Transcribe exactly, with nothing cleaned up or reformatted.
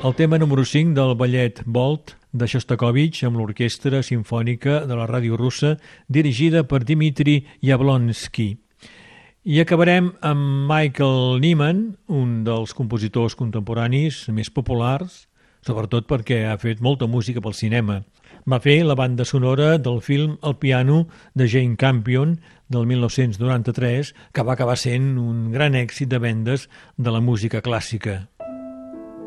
el tema número cinc del ballet Bolt de Shostakovich amb l'Orquestra Simfònica de la Ràdio Russa dirigida per Dmitri Yablonsky. I acabarem amb Michael Nyman, un dels compositors contemporanis més populars, sobretot perquè ha fet molta música pel cinema. Va fer la banda sonora del film El piano de Jane Campion del mil nou-cents noranta-tres, que va acabar sent un gran èxit de vendes de la música clàssica.